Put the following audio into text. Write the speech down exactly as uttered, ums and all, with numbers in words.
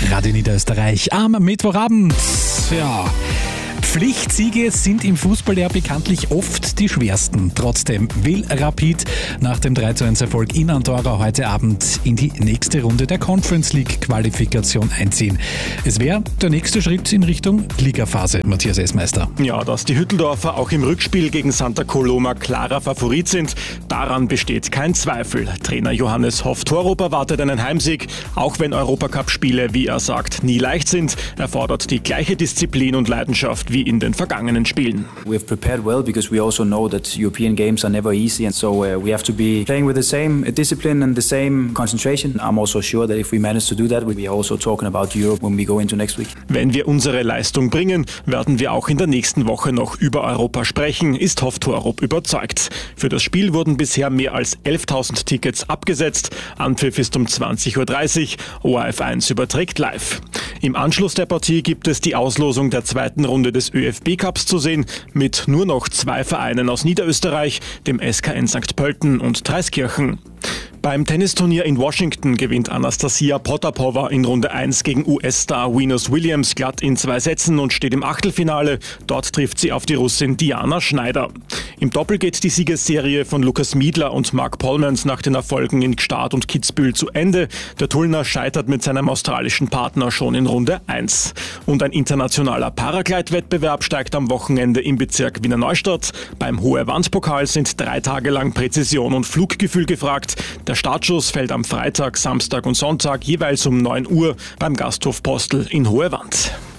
Radio Niederösterreich am Mittwochabend. Ja. Pflichtsiege sind im Fußball ja bekanntlich oft die schwersten. Trotzdem will Rapid nach dem drei zu eins Erfolg in Andorra heute Abend in die nächste Runde der Conference League Qualifikation einziehen. Es wäre der nächste Schritt in Richtung Ligaphase, Matthias Essmeister. Ja, dass die Hütteldorfer auch im Rückspiel gegen Santa Coloma klarer Favorit sind, daran besteht kein Zweifel. Trainer Johannes Hoff-Torup erwartet einen Heimsieg, auch wenn Europacup-Spiele, wie er sagt, nie leicht sind. Er fordert die gleiche Disziplin und Leidenschaft wie in den vergangenen Spielen. We have prepared well because we also know that European games are never easy, and so uh, we have to be playing with the same discipline and the same concentration. I'm also sure that if we manage to do that, we'll be also talking about Europe when we go into next week. Wenn wir unsere Leistung bringen, werden wir auch in der nächsten Woche noch über Europa sprechen, ist Hoff-Torup überzeugt. Für das Spiel wurden bisher mehr als elftausend Tickets abgesetzt. Anpfiff ist um zwanzig Uhr dreißig. O R F eins überträgt live. Im Anschluss der Partie gibt es die Auslosung der zweiten Runde des ÖFB-Cups zu sehen, mit nur noch zwei Vereinen aus Niederösterreich, dem S K N Sankt Pölten und Traiskirchen. Beim Tennisturnier in Washington gewinnt Anastasia Potapova in Runde eins gegen U S-Star Venus Williams glatt in zwei Sätzen und steht im Achtelfinale. Dort trifft sie auf die Russin Diana Schneider. Im Doppel geht die Siegesserie von Lukas Miedler und Mark Polmans nach den Erfolgen in Gstaad und Kitzbühel zu Ende. Der Tullner scheitert mit seinem australischen Partner schon in Runde eins. Und ein internationaler Paraglide-Wettbewerb steigt am Wochenende im Bezirk Wiener Neustadt. Beim Hohe Wandpokal sind drei Tage lang Präzision und Fluggefühl gefragt. Der Startschuss fällt am Freitag, Samstag und Sonntag jeweils um neun Uhr beim Gasthof Postel in Hohe Wand.